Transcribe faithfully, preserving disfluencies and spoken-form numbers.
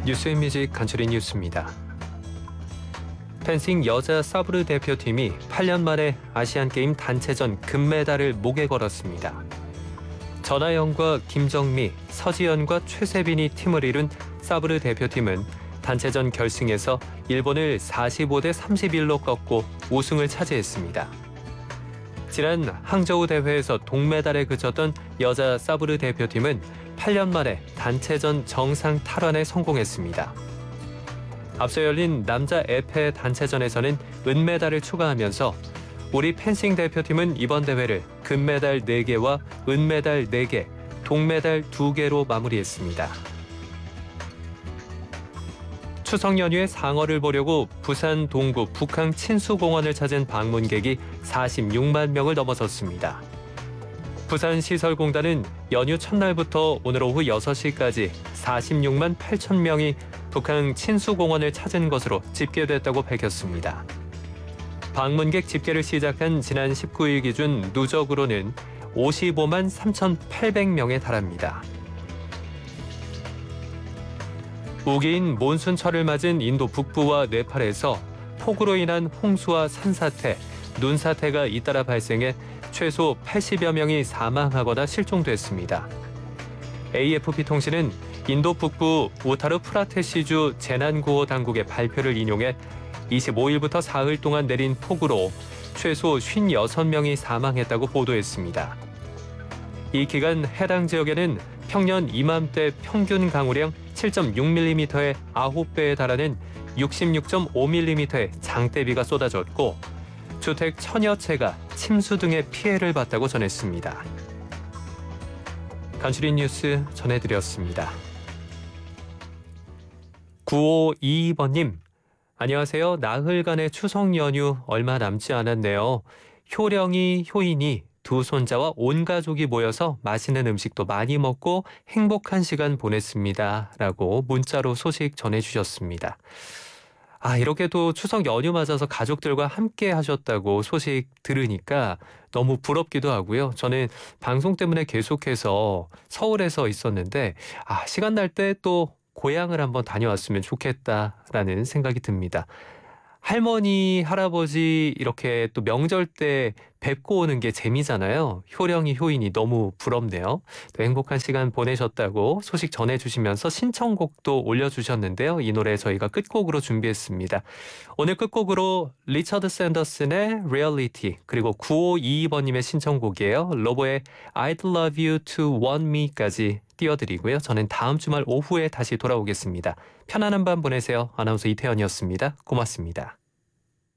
뉴스앤뮤직 간추린 뉴스입니다. 펜싱 여자 사브르 대표팀이 팔 년 만에 아시안게임 단체전 금메달을 목에 걸었습니다. 전하영과 김정미, 서지연과 최세빈이 팀을 이룬 사브르 대표팀은 단체전 결승에서 일본을 사십오 대 삼십일로 꺾고 우승을 차지했습니다. 지난 항저우 대회에서 동메달에 그쳤던 여자 사브르 대표팀은 팔 년 만에 단체전 정상 탈환에 성공했습니다. 앞서 열린 남자 에페 단체전에서는 은메달을 추가하면서 우리 펜싱 대표팀은 이번 대회를 금메달 네 개와 은메달 네 개, 동메달 두 개로 마무리했습니다. 추석 연휴에 상어를 보려고 부산 동구 북항 친수공원을 찾은 방문객이 사십육만 명을 넘어섰습니다. 부산시설공단은 연휴 첫날부터 오늘 오후 여섯 시까지 사십육만 팔천 명이 북항 친수공원을 찾은 것으로 집계됐다고 밝혔습니다. 방문객 집계를 시작한 지난 십구 일 기준 누적으로는 오십오만 삼천팔백 명에 달합니다. 우기인 몬순철을 맞은 인도 북부와 네팔에서 폭우로 인한 홍수와 산사태, 눈사태가 잇따라 발생해 최소 팔십여 명이 사망하거나 실종됐습니다. 에이에프피 통신은 인도 북부 우타르 프라테시주 재난구호 당국의 발표를 인용해 이십오 일부터 사흘 동안 내린 폭우로 최소 오십육 명이 사망했다고 보도했습니다. 이 기간 해당 지역에는 평년 이맘때 평균 강우량 칠 점 육 밀리미터의 아홉 배에 달하는 육십육 점 오 밀리미터의 장대비가 쏟아졌고 주택 천여 채가 침수 등의 피해를 봤다고 전했습니다. 간추린 뉴스 전해드렸습니다. 구오이이 번님, 안녕하세요. 나흘간의 추석 연휴 얼마 남지 않았네요. 효령이, 효인이 두 손자와 온 가족이 모여서 맛있는 음식도 많이 먹고 행복한 시간 보냈습니다. 라고 문자로 소식 전해주셨습니다. 아, 이렇게도 추석 연휴 맞아서 가족들과 함께 하셨다고 소식 들으니까 너무 부럽기도 하고요. 저는 방송 때문에 계속해서 서울에서 있었는데 아, 시간 날 때 또 고향을 한번 다녀왔으면 좋겠다라는 생각이 듭니다. 할머니, 할아버지 이렇게 또 명절 때 뵙고 오는 게 재미잖아요. 효령이, 효인이 너무 부럽네요. 또 행복한 시간 보내셨다고 소식 전해주시면서 신청곡도 올려주셨는데요. 이 노래 저희가 끝곡으로 준비했습니다. 오늘 끝곡으로 리처드 샌더슨의 Reality, 그리고 구오이이 번님의 신청곡이에요. 로보의 I'd love you to want me까지 띄워드리고요. 저는 다음 주말 오후에 다시 돌아오겠습니다. 편안한 밤 보내세요. 아나운서 이태현이었습니다. 고맙습니다.